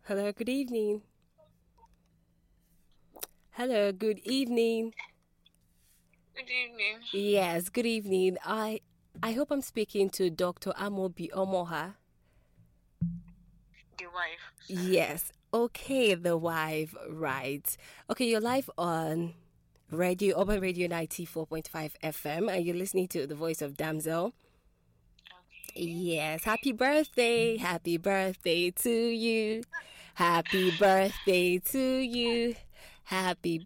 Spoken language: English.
Hello, good evening. Hello, good evening. Good evening. Yes, good evening. I hope I'm speaking to Dr. Amobi Omoha. The wife. Yes. Okay, the wife, right. Okay, you're live on Urban Radio 94.5 FM, and you're listening to the voice of Damsel. Okay. Yes, happy birthday. Happy birthday to you. Happy birthday to you. Happy